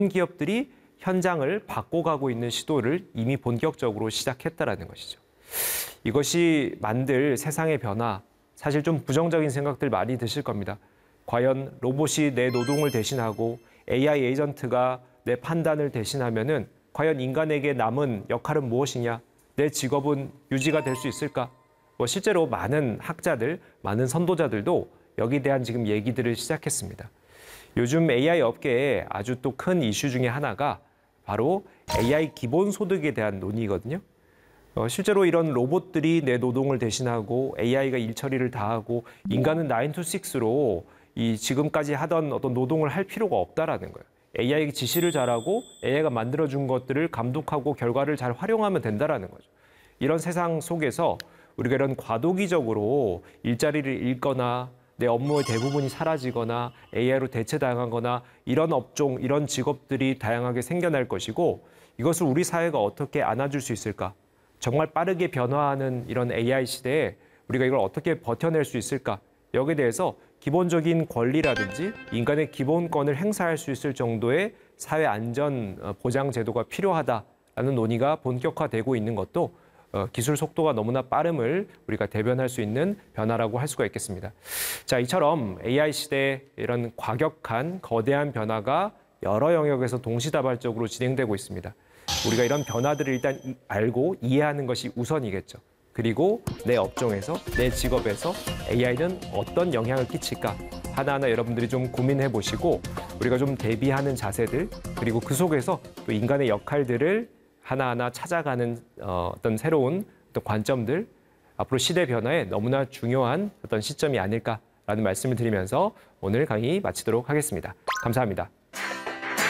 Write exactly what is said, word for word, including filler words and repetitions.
기업들이 현장을 바꿔가고 있는 시도를 이미 본격적으로 시작했다라는 것이죠. 이것이 만들 세상의 변화, 사실 좀 부정적인 생각들 많이 드실 겁니다. 과연 로봇이 내 노동을 대신하고 에이아이 에이전트가 내 판단을 대신하면은 과연 인간에게 남은 역할은 무엇이냐? 내 직업은 유지가 될 수 있을까? 뭐 실제로 많은 학자들, 많은 선도자들도 여기에 대한 지금 얘기들을 시작했습니다. 요즘 에이아이 업계에 아주 또 큰 이슈 중에 하나가 바로 에이아이 기본소득에 대한 논의거든요. 어, 실제로 이런 로봇들이 내 노동을 대신하고 에이아이가 일 처리를 다 하고 인간은 나인 투 식스로 이 지금까지 하던 어떤 노동을 할 필요가 없다라는 거예요. 에이아이가 지시를 잘하고 에이아이가 만들어준 것들을 감독하고 결과를 잘 활용하면 된다라는 거죠. 이런 세상 속에서 우리가 이런 과도기적으로 일자리를 잃거나 내 업무의 대부분이 사라지거나 에이아이로 대체당하거나 이런 업종, 이런 직업들이 다양하게 생겨날 것이고 이것을 우리 사회가 어떻게 안아줄 수 있을까? 정말 빠르게 변화하는 이런 에이아이 시대에 우리가 이걸 어떻게 버텨낼 수 있을까? 여기에 대해서 기본적인 권리라든지 인간의 기본권을 행사할 수 있을 정도의 사회 안전 보장 제도가 필요하다라는 논의가 본격화되고 있는 것도 기술 속도가 너무나 빠름을 우리가 대변할 수 있는 변화라고 할 수가 있겠습니다. 자, 이처럼 에이아이 시대에 이런 과격한 거대한 변화가 여러 영역에서 동시다발적으로 진행되고 있습니다. 우리가 이런 변화들을 일단 알고 이해하는 것이 우선이겠죠. 그리고 내 업종에서, 내 직업에서 에이아이는 어떤 영향을 끼칠까? 하나하나 여러분들이 좀 고민해 보시고 우리가 좀 대비하는 자세들, 그리고 그 속에서 또 인간의 역할들을 하나하나 찾아가는 어떤 새로운 어떤 관점들, 앞으로 시대 변화에 너무나 중요한 어떤 시점이 아닐까라는 말씀을 드리면서 오늘 강의 마치도록 하겠습니다. 감사합니다.